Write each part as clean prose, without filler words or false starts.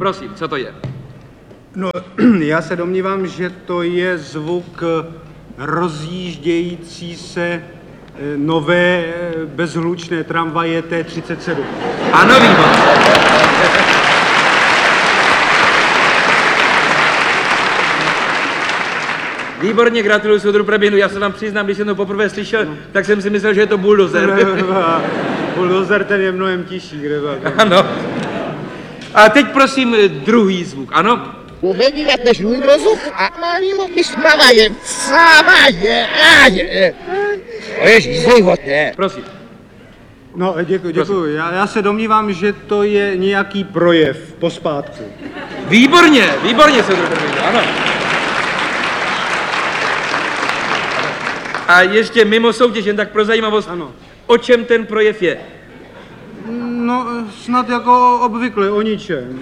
Prosím, co to je? No, já se domnívám, že to je zvuk rozjíždějící se nové bezhlučné tramvaje T37. Ano, výborně. Výborně, gratuluju soudru Preběhnu. Já se vám přiznám, když jsem to poprvé slyšel, tak jsem si myslel, že je to buldozer. Buldozer, ten je mnohem tižší. Ano. A teď prosím druhý zvuk, ano? Uvědět můj rozum a malýmu vysmavajem. Sávaje, áje. Ježíš, životě. Prosím. No, děkuji. Já se domnívám, že to je nějaký projev pospátku. Výborně, soudru Preběhnu, ano. A ještě mimo soutěž, jen tak pro zajímavost, ano. O čem ten projev je? No, snad jako obvykle, o ničem.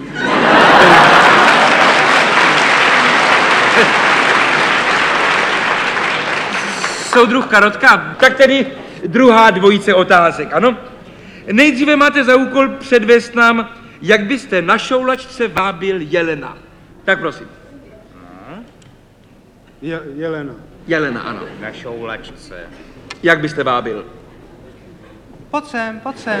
Soudruh Karotka, tak tedy druhá dvojice otázek, ano? Nejdříve máte za úkol předvést nám, jak byste na šoulačce vábil jelena. Tak prosím. Jelena. Jelena, ano. Na šoulačce. Jak byste vábil? Pojď sem.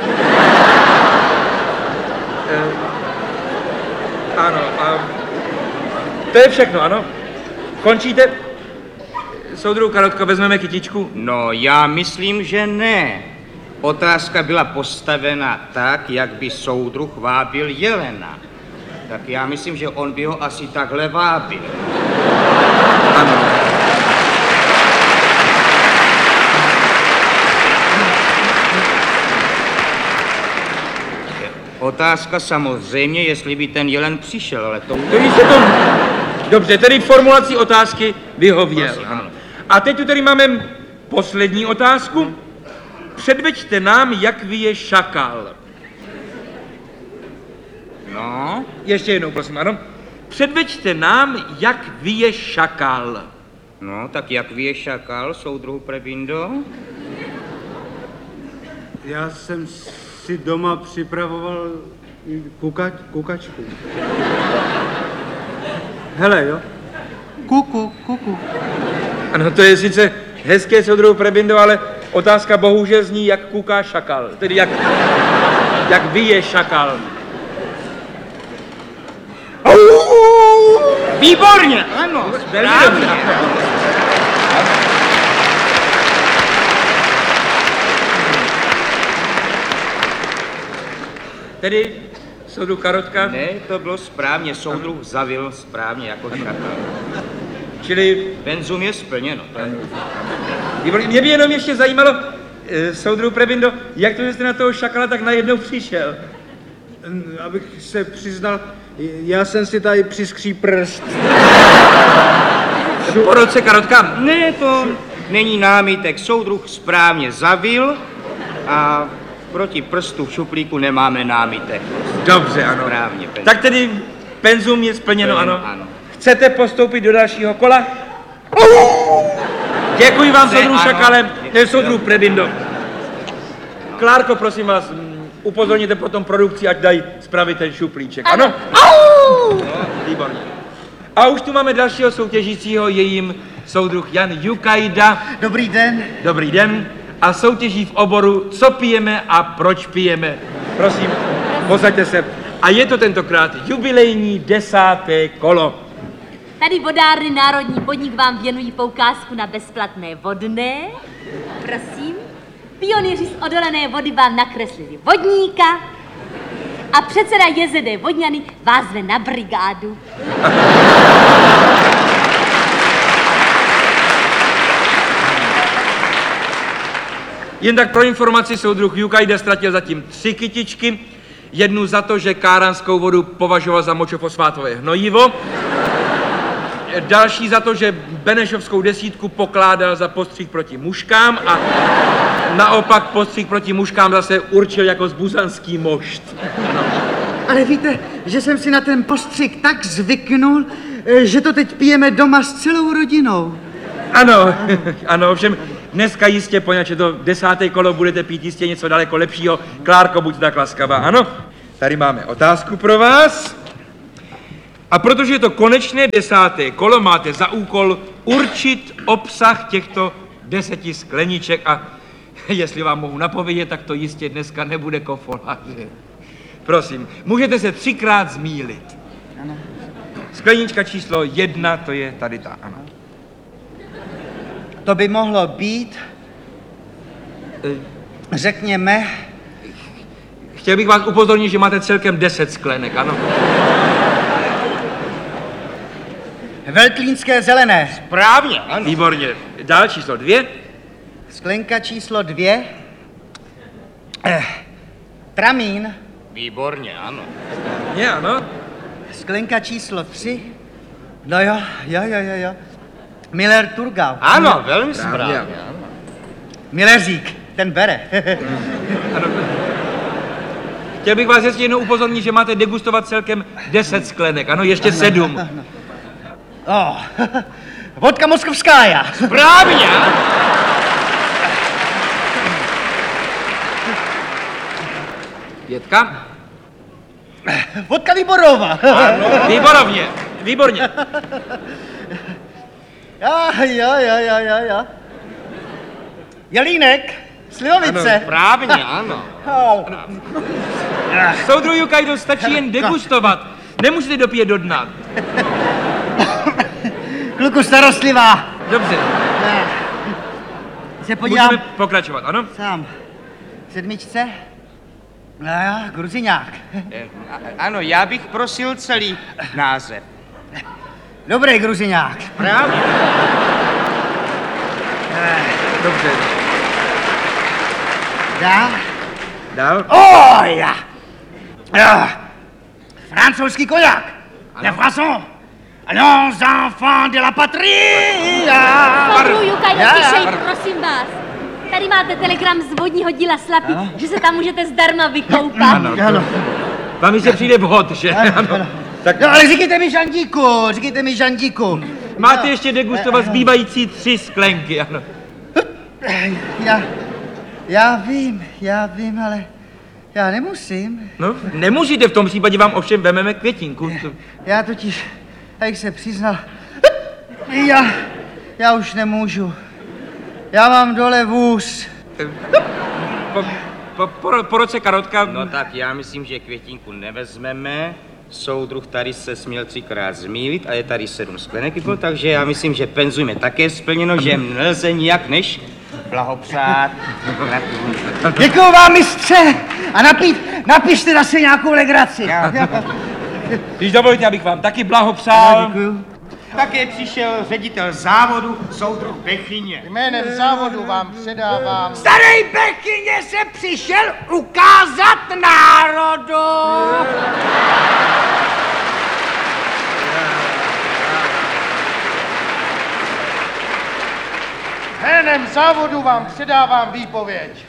Ano, to je všechno, ano? Končíte? Soudruh Karotko, vezmeme kytičku? No, já myslím, že ne. Otázka byla postavena tak, jak by soudruh vábil jelena. Tak já myslím, že on by ho asi takhle vábil. Ano. Otázka samozřejmě, jestli by ten jelen přišel, ale to... Dobře, tedy formulací otázky vyhověl. Ano. A teď tu tedy máme poslední otázku. Předveďte nám, jak vyje šakal. No? Ještě jednou, prosím, ano. Předveďte nám, jak vyje šakal. No, tak jak vyje šakal, soudruhu Prebindo? Já jsem si doma připravoval kukačku. Hele, jo? Kuku. Ano, to je sice hezké, soudruhu Prebindo, ale otázka bohužel zní, jak kuká šakal. Tedy jak vyje šakal. Výborně, ano, správně. Tedy, soudruh Karotka? Ne, to bylo správně, soudruh zavil správně jako šakal. Čili... Penzum je splněno. Výborně. Mě by jenom ještě zajímalo, soudruh Prebindo, jak to, že jste na toho šakala tak najednou přišel? Abych se přiznal, já jsem si tady přiskří prst. Po roce, Karotka? Ne, to není námitek, soudruh správně zavil a proti prstu v šuplíku nemáme námitek. Dobře, ano. Správně, tak tedy penzum je splněno, ano. Chcete postoupit do dalšího kola? Děkuji vám, soudruh Šakale, soudruh Prebindo. Klárko, prosím vás, upozorněte potom produkci, ať dají spravit ten šuplíček, ano? No, výborně. A už tu máme dalšího soutěžícího, je jim soudruh Jan Jukajda. Dobrý den. Dobrý den. A soutěží v oboru, co pijeme a proč pijeme. Prosím, posaďte se. A je to tentokrát jubilejní 10. kolo. Tady vodárny Národní podnik vám věnují poukázku na bezplatné vodné. Prosím. Pionýři z odolené vody vám nakreslili vodníka a předseda JZD Vodňany vás zve na brigádu. Jen tak pro informaci, soudruh Jukajda ztratil zatím 3 kytičky. Jednu za to, že káranskou vodu považoval za močofosfátové hnojivo. Další za to, že Benešovskou desítku pokládal za postřih proti muškám a naopak postřih proti muškám zase určil jako zbuzanský mošt. Ale víte, že jsem si na ten postřik tak zvyknul, že to teď pijeme doma s celou rodinou. Ano, ano, ovšem dneska jistě, poněvadž je to 10. kolo, budete pít jistě něco daleko lepšího. Klárko, buď tak laskavá, ano? Tady máme otázku pro vás. A protože je to konečné 10. kolo, máte za úkol určit obsah těchto 10 skleniček a jestli vám mohu napovědět, tak to jistě dneska nebude kofola. Prosím, můžete se 3krát zmýlit. Ano. Sklenička číslo 1, to je tady ta, ano. To by mohlo být, řekněme, Chtěl bych vás upozornit, že máte celkem 10 sklenek, ano. veltlínské zelené. Správně, ano. Výborně. Dál číslo 2. Sklenka číslo 2. Tramín. Výborně, ano. Je, ano. Sklenka číslo 3. No jo. Miller Turgau. Ano, velmi správně. Správně. Ano. Milleřík, ten bere. Ano. Chtěl bych vás ještě jednou upozornit, že máte degustovat celkem 10 sklenek, ano, ještě 7. Vodka moskovskája. Správně, ano. Pětka? Vodka Výborová. Výborovně, výborně. Jo. Jelínek, Slivovice. Správně, ano. Soudruh Jukajdo, stačí jen degustovat. Nemusíte dopít do dna. Kluku starostlivá. Dobře, Se podívám můžeme pokračovat, ano? sám. 7. Gruziňák. Ano, já bych prosil celý název. Dobrý Gruziňák. Správně. Dobře. Dál? Francouzský koják. Le Français. Allons, enfants de la patrie. Soudruh Jukajdo, tišej, prosím vás. Tady máte telegram z vodního díla Slapí, že se tam můžete zdarma vykoupat. Ano. Vám se přijde vhod, že? Ano. Tak No, ale říkejte mi Žandíku. máte ještě degustovat zbývající 3 sklenky, ano. Já vím, ale já nemusím. No, nemusíte, v tom případě vám ovšem vememe květinku. Já totiž, jak se přiznal, já už nemůžu. Já mám dole vůz. Po roce karotka... No tak já myslím, že květinku nevezmeme. Soudruh tady se směl 3krát zmýlit a je tady 7 sklenek, takže já myslím, že penzum je také splněno, že nelze nijak než blahopřát. Děkuju vám, mistře! A napište zase nějakou legraci. Když dovolíte, abych vám taky blahopřál. Děkuju. Také přišel ředitel závodu, soudruh Bechyně. Jménem závodu vám předávám. Starý Bechyně se přišel ukázat národu. Jménem závodu vám předávám výpověď.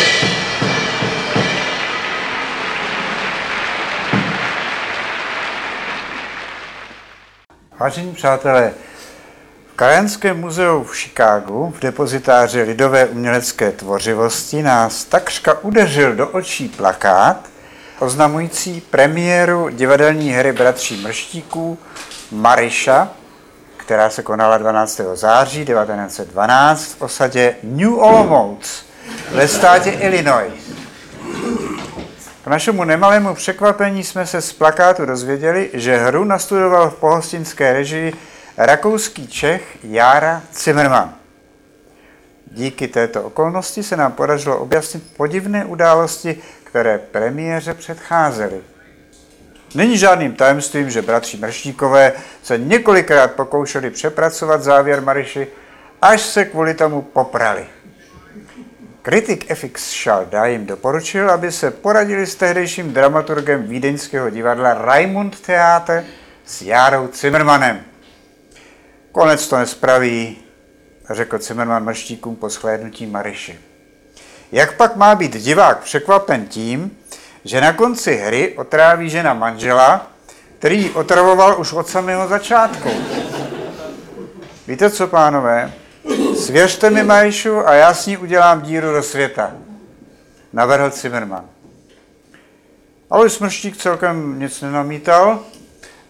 Vážení přátelé, v Krajanském muzeu v Chicagu v depozitáři lidové umělecké tvořivosti nás takřka udeřil do očí plakát oznamující premiéru divadelní hry Bratří Mrštíků Maryša, která se konala 12. září 1912 v osadě New Olomouc ve státě Illinois. K našemu nemalému překvapení jsme se z plakátu dozvěděli, že hru nastudoval v pohostinské režii rakouský Čech Jára Zimmermann. Díky této okolnosti se nám podařilo objasnit podivné události, které premiéře předcházely. Není žádným tajemstvím, že bratři Mrštíkové se několikrát pokoušeli přepracovat závěr Maryši, až se kvůli tomu poprali. Kritik FX Šalda jim doporučil, aby se poradili s tehdejším dramaturgem vídeňského divadla Raimund Theater s Járou Zimmermannem. Konec to nespraví, řekl Zimmermann Mrštíkům po shlédnutí Maryši. Jak pak má být divák překvapen tím, že na konci hry otráví žena manžela, který ji otravoval už od samého začátku? Víte co, pánové? Svěřte mi Maryšu a já s ní udělám díru do světa, navrhl Zimmermann. Alois Mrštík celkem nic nenamítal,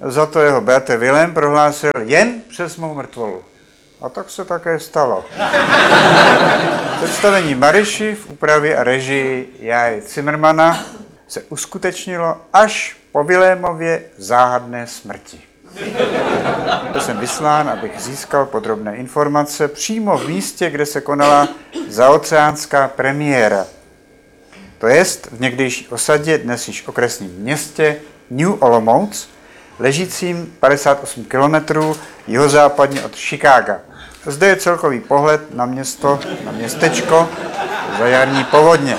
Za to jeho bratr Vilém prohlásil jen přes mou mrtvolu. A tak se také stalo. Představení Maryši v úpravě a režii Járy Cimrmana se uskutečnilo až po Vilémově záhadné smrti. Byl jsem vyslán, abych získal podrobné informace přímo v místě, kde se konala zaoceánská premiéra. To jest v někdejší osadě, dnes již okresním městě New Olomouc, ležícím 58 kilometrů jihozápadně od Chicaga. Zde je celkový pohled na město, na městečko za jarní povodně.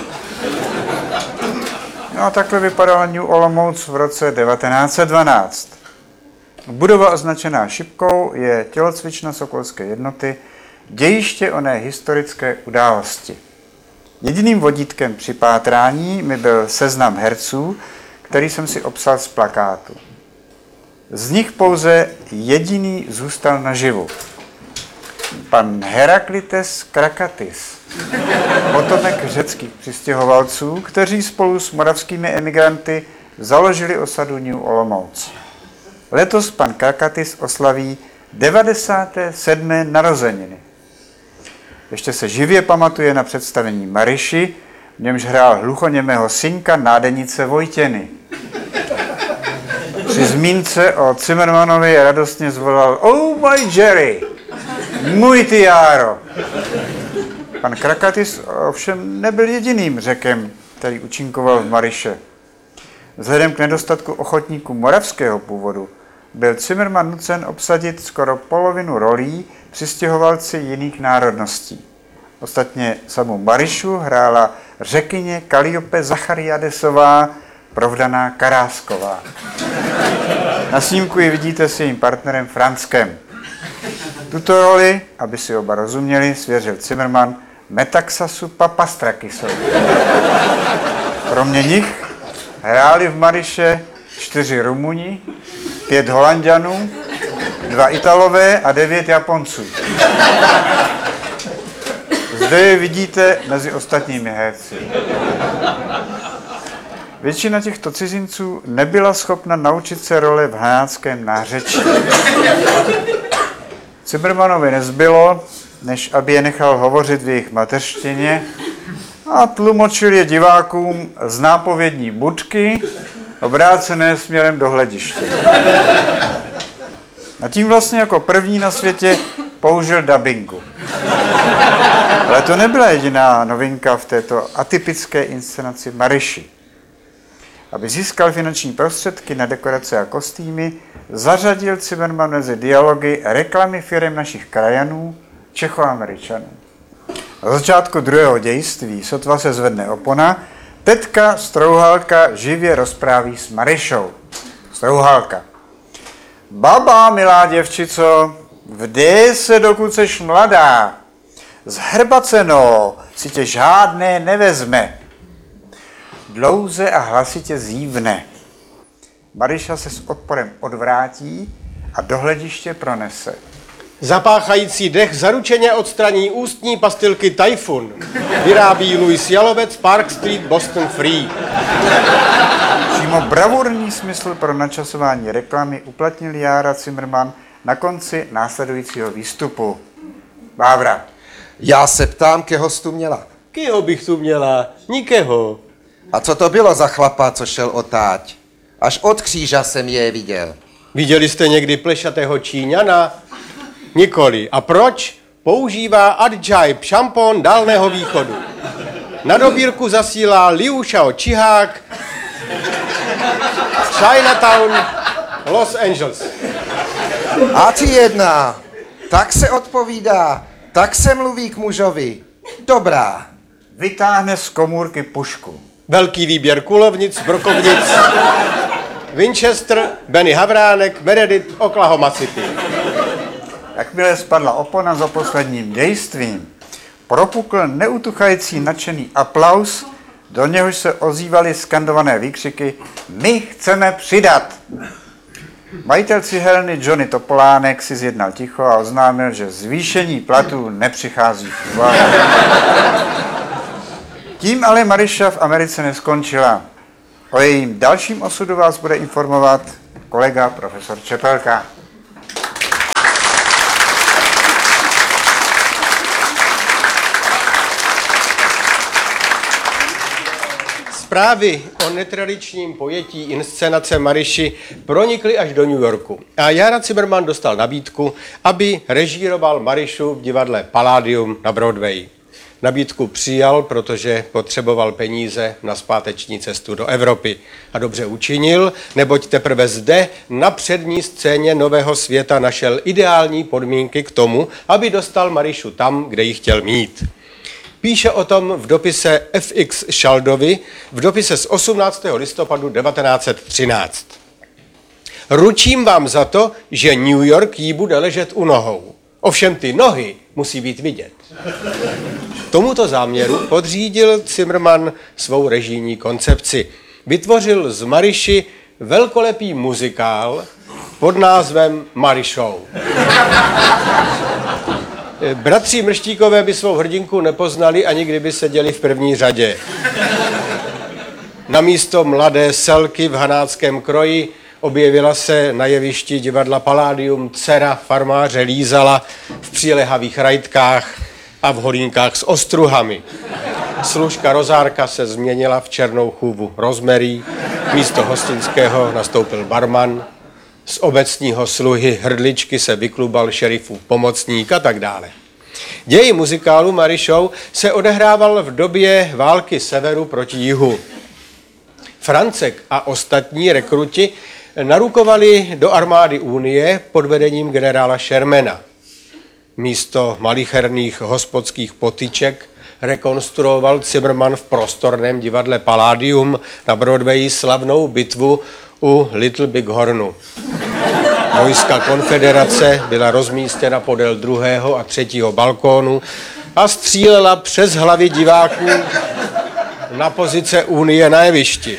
No a takhle vypadal New Olomouc v roce 1912. Budova označená šipkou je tělocvična Sokolské jednoty, dějiště oné historické události. Jediným vodítkem při pátrání mi byl seznam herců, který jsem si obsal z plakátu. Z nich pouze jediný zůstal naživu. Pan Heraklites Krakatis, potomek řeckých přistěhovalců, kteří spolu s moravskými emigranty založili osadu New Olomouc. Letos pan Krakatis oslaví 97. narozeniny. Ještě se živě pamatuje na představení Maryši, v němž hrál hluchoněmého synka nádenice Vojtěny. Při zmínce o Cimrmanovi radostně zvolal "Oh my Jerry, můj ty Járo." Pan Krakatis ovšem nebyl jediným Řekem, který účinkoval v Maryše. Vzhledem k nedostatku ochotníků moravského původu byl Cimrman nucen obsadit skoro polovinu rolí přistěhovalci jiných národností. Ostatně samou Maryšu hrála Řekyně Kaliope Zachariadesová, provdaná Karásková. Na snímku ji vidíte s jejím partnerem Franskem. Tuto roli, aby si oba rozuměli, svěřil Cimrman Metaxasu Papastrakisovi. Kromě nich hráli v Maryše 4 Rumuni, 5 Holanďanů, 2 Italové a 9 Japonců. Zde je vidíte mezi ostatními herci. Většina těchto cizinců nebyla schopna naučit se role v hanáckém nářečí. Cimrmanovi nezbylo, než aby je nechal hovořit v jejich mateřštině a tlumočil je divákům z nápovědní budky, obrácené směrem do hlediště. A tím vlastně jako první na světě použil dabingu. Ale to nebyla jediná novinka v této atypické inscenaci Maryši. Aby získal finanční prostředky na dekorace a kostýmy, zařadil Cimrman mezi dialogy reklamy firem našich krajanů, Čechoameričanů. Na začátku druhého dějství, sotva se zvedne opona, tetka Strouhalka živě rozpráví s Maryšou. Strouhalka. Baba, milá děvčico, vdej se, dokud seš mladá. Zhrbaceno si tě žádné nevezme. Dlouze a hlasitě zívne. Maryša se s odporem odvrátí a do hlediště pronese. Zapáchající dech zaručeně odstraní ústní pastilky Typhoon. Vyrábí Louis Jalovec, Park Street, Boston Free. Přímo bravurní smysl pro načasování reklamy uplatnil Jára Cimrman na konci následujícího výstupu. Bávra. Já se ptám, keho jsi tu měla. Kýho bych tu měla? Nikého. A co to bylo za chlapa, co šel otáť? Až od kříža jsem je viděl. Viděli jste někdy plešatého Číňana? Nikoli. A proč? Používá Adjaib šampon Dálného východu. Na dobírku zasílá Liu Xiao Čihák, Chinatown, Los Angeles. A ty jedna, tak se odpovídá, tak se mluví k mužovi. Dobrá. Vytáhne z komůrky pušku. Velký výběr kulovnic, brokovnic, Winchester, Benny Havránek, Meredith, Oklahoma City. Jakmile spadla opona za posledním dějstvím, propukl neutuchající nadšený aplaus, do něhož se ozývaly skandované výkřiky "My chceme přidat!". Majitel cihelny Johnny Topolánek si zjednal ticho a oznámil, že zvýšení platů nepřichází v úvahu. Tím ale Maryša v Americe neskončila. O jejím dalším osudu vás bude informovat kolega profesor Čepelka. Zprávy o netradičním pojetí inscenace Mariši pronikly až do New Yorku. A Jára Cimrman dostal nabídku, aby režíroval Marišu v divadle Palladium na Broadway. Nabídku přijal, protože potřeboval peníze na zpáteční cestu do Evropy. A dobře učinil, neboť teprve zde na přední scéně Nového světa našel ideální podmínky k tomu, aby dostal Marišu tam, kde ji chtěl mít. Píše o tom v dopise F.X. Šaldovi, v dopise z 18. listopadu 1913. Ručím vám za to, že New York jí bude ležet u nohou. Ovšem ty nohy musí být vidět. Tomuto záměru podřídil Cimrman svou režijní koncepci. Vytvořil z Mariši velkolepý muzikál pod názvem Marišou. Bratři Mrštíkové by svou hrdinku nepoznali, ani kdyby seděli v první řadě. Namísto mladé Selky v hanáckém kroji objevila se na jevišti divadla Palladium dcera farmáře Lízala v přilehavých rajtkách a v holínkách s ostruhami. Služka Rozárka se změnila v černou chůvu Rosemary, místo hostinského nastoupil barman, z obecního sluhy hrdličky se vyklubal šerifův pomocník a tak dále. Děj muzikálu Marišou se odehrával v době války severu proti jihu. Francek a ostatní rekruti narukovali do armády Unie pod vedením generála Shermana. Místo malicherných hospodských potyček rekonstruoval Cimrman v prostorném divadle Palladium na Broadwayi slavnou bitvu u Little Big Hornu. Vojska konfederace byla rozmístěna podél 2. a 3. balkónu a střílela přes hlavy diváků na pozice Unie na jevišti.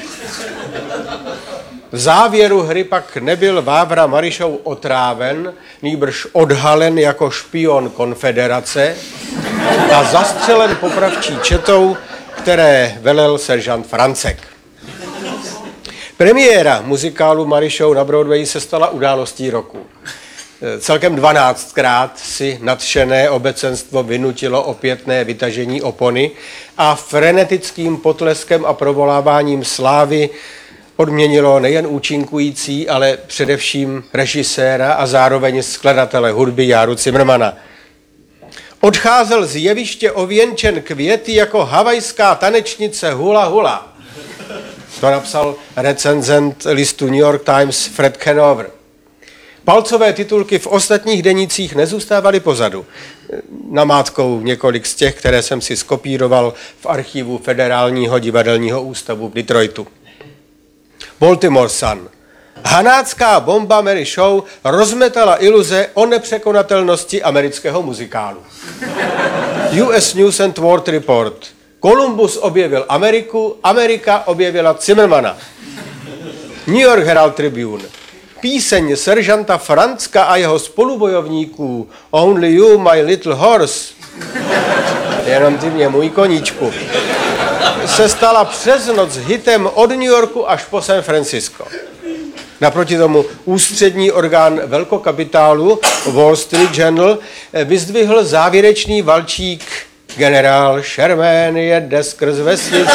V závěru hry pak nebyl Vávra Marišou otráven, nýbrž odhalen jako špion konfederace a zastřelen popravčí četou, které velel seržant Francek. Premiéra muzikálu Marišou na Broadway se stala událostí roku. Celkem 12krát si nadšené obecenstvo vynutilo opětné vytažení opony a frenetickým potleskem a provoláváním slávy odměnilo nejen účinkující, ale především režiséra a zároveň skladatele hudby Járu Cimrmana. Odcházel z jeviště ověnčen květy jako havajská tanečnice hula hula. To napsal recenzent listu New York Times Fred Hanover. Palcové titulky v ostatních denících nezůstávaly pozadu. Namátkou několik z těch, které jsem si skopíroval v archivu Federálního divadelního ústavu v Detroitu. Baltimore Sun. Hanácká bomba Mary Show rozmetala iluze o nepřekonatelnosti amerického muzikálu. US News and World Report. Columbus objevil Ameriku, Amerika objevila Cimrmana. New York Herald Tribune. Píseň seržanta Francka a jeho spolubojovníků Only You, My Little Horse, jenom ty mě, můj koníčku, se stala přes noc hitem od New Yorku až po San Francisco. Naproti tomu ústřední orgán velkokapitálu Wall Street Journal vyzdvihl závěrečný valčík Generál Sherman jede skrz vesnici.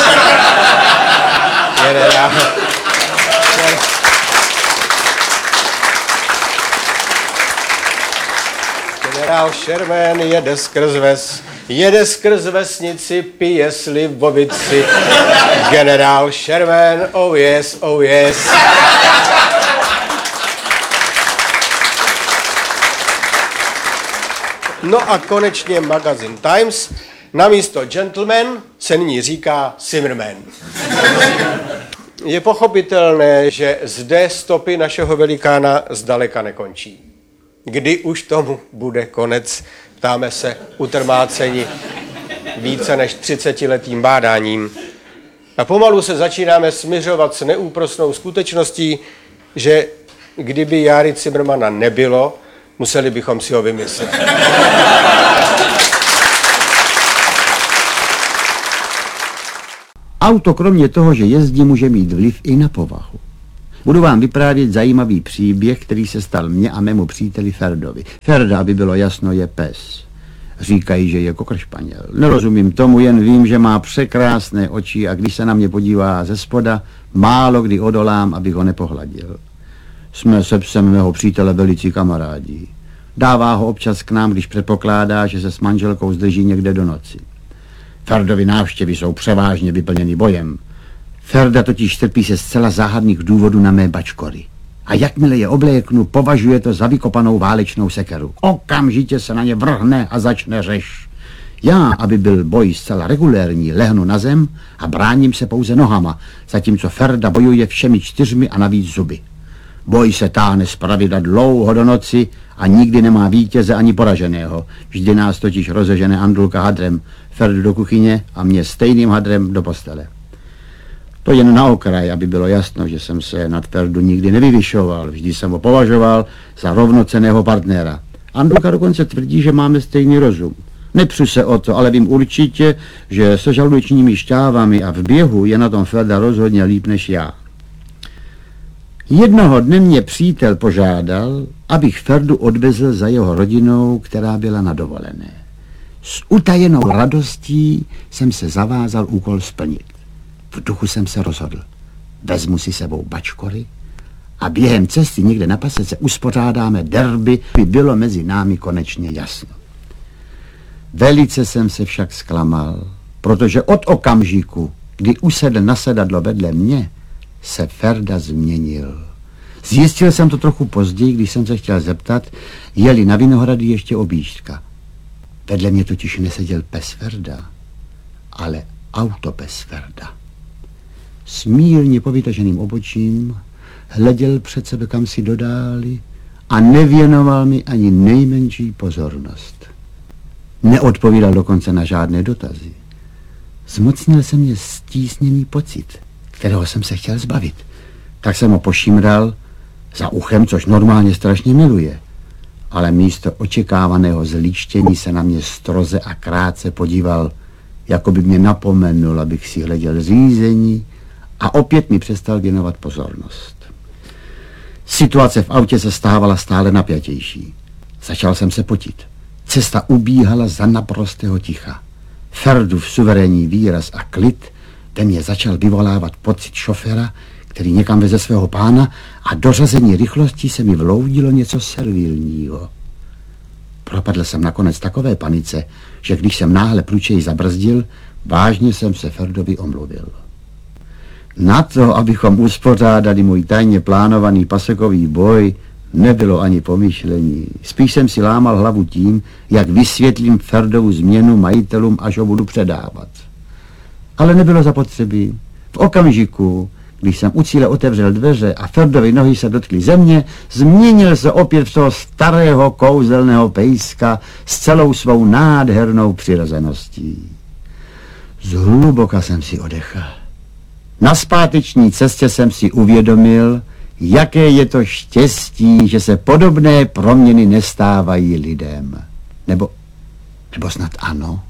Generál Sherman jede skrz vesnici, pije slivovici. Generál Sherman, oh yes, oh yes. No a konečně magazín Times. Namísto gentleman se nyní říká Zimmerman. Je pochopitelné, že zde stopy našeho velikána zdaleka nekončí. Kdy už tomu bude konec, ptáme se utrmáceni více než 30letým bádáním. A pomalu se začínáme smiřovat s neúprosnou skutečností, že kdyby Járy Cimrmana nebylo, museli bychom si ho vymyslet. Auto kromě toho, že jezdí, může mít vliv i na povahu. Budu vám vyprávět zajímavý příběh, který se stal mně a mému příteli Ferdovi. Ferda, aby bylo jasno, je pes. Říkají, že je kokršpaněl. Nerozumím tomu, jen vím, že má překrásné oči a když se na mě podívá ze spoda, málo kdy odolám, abych ho nepohladil. Jsme se psem mého přítele velicí kamarádi. Dává ho občas k nám, když předpokládá, že se s manželkou zdrží někde do noci. Ferdovy návštěvy jsou převážně vyplněny bojem. Ferda totiž trpí se zcela záhadných důvodů na mé bačkory. A jakmile je obléknu, považuje to za vykopanou válečnou sekeru. Okamžitě se na ně vrhne a začne řeš. Já, aby byl boj zcela regulérní, lehnu na zem a bráním se pouze nohama, zatímco Ferda bojuje všemi 4 a navíc zuby. Boj se táhne zpravidla dlouho do noci a nikdy nemá vítěze ani poraženého. Vždy nás totiž rozežene Andulka hadrem, Ferdu do kuchyně a mě stejným hadrem do postele. To jen na okraj, aby bylo jasno, že jsem se nad Ferdu nikdy nevyvyšoval. Vždy jsem ho považoval za rovnocenného partnera. Andulka dokonce tvrdí, že máme stejný rozum. Nepřu se o to, ale vím určitě, že se žaludečními šťávami a v běhu je na tom Ferda rozhodně líp než já. Jednoho dne mě přítel požádal, abych Ferdu odvezl za jeho rodinou, která byla na dovolené. S utajenou radostí jsem se zavázal úkol splnit. V duchu jsem se rozhodl. Vezmu si sebou bačkory a během cesty někde na pasece uspořádáme derby, by bylo mezi námi konečně jasno. Velice jsem se však zklamal, protože od okamžiku, kdy usedl na sedadlo vedle mě, se Ferda změnil. Zjistil jsem to trochu později, když jsem se chtěl zeptat, je-li na Vinohrady ještě objížďka. Vedle mě totiž neseděl pes Ferda, ale autopes Ferda. S mírně povytaženým obočím hleděl před sebe kamsi do dály a nevěnoval mi ani nejmenší pozornost. Neodpovídal dokonce na žádné dotazy. Zmocnil se mě stísněný pocit, kterého jsem se chtěl zbavit. Tak jsem ho pošimral za uchem, což normálně strašně miluje. Ale místo očekávaného zlíštění se na mě stroze a krátce podíval, jako by mě napomenul, abych si hleděl řízení, a opět mi přestal věnovat pozornost. Situace v autě se stávala stále napjatější. Začal jsem se potit. Cesta ubíhala za naprostého ticha. Ferdův suverénní výraz a klid ve mně začal vyvolávat pocit šoféra, který někam veze svého pána, a do řazení rychlosti se mi vloudilo něco servilního. Propadl jsem nakonec takové panice, že když jsem náhle průčej zabrzdil, vážně jsem se Ferdovi omluvil. Na to, abychom uspořádali můj tajně plánovaný pasekový boj, nebylo ani pomyšlení. Spíš jsem si lámal hlavu tím, jak vysvětlím Ferdovu změnu majitelům, až ho budu předávat. Ale nebylo zapotřebí. V okamžiku, když jsem u cíle otevřel dveře a Ferdovy nohy se dotkly země, změnil se opět v toho starého kouzelného pejska s celou svou nádhernou přirozeností. Zhluboka jsem si odechl. Na zpáteční cestě jsem si uvědomil, jaké je to štěstí, že se podobné proměny nestávají lidem. Nebo snad ano?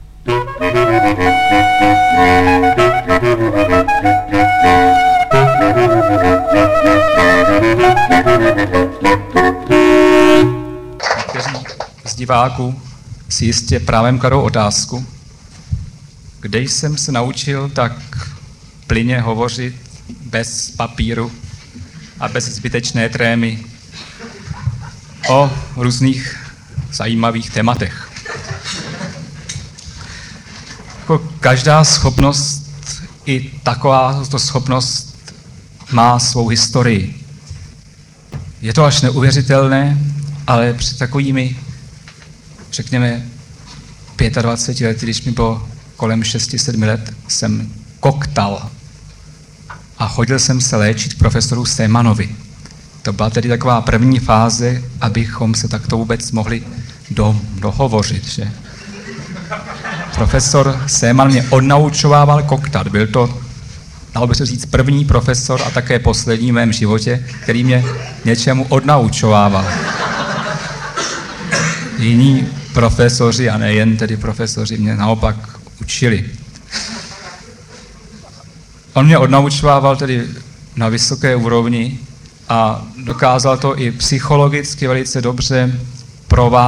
Někteří z diváků si jistě právem kladou otázku, kde jsem se naučil tak plyně hovořit bez papíru a bez zbytečné trémy o různých zajímavých tématech. Jako každá schopnost, i takováto schopnost má svou historii. Je to až neuvěřitelné, ale před takovými, řekněme, 25 lety, když mi bylo kolem 6-7 let, jsem koktal a chodil jsem se léčit profesoru Sémanovi. To byla tedy taková první fáze, abychom se takto vůbec mohli dohovořit, že? Profesor Séman mě odnaučovával koktat. Byl to, dalo by se říct, první profesor a také poslední v mém životě, který mě něčemu odnaučovával. Jiní profesoři, a nejen tedy profesoři, mě naopak učili. On mě odnaučovával tedy na vysoké úrovni a dokázal to i psychologicky velice dobře provázet